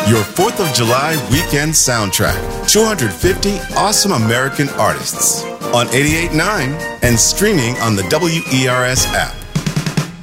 Your 4th of July weekend soundtrack. 250 awesome American artists. On 88.9 and streaming on the WERS app.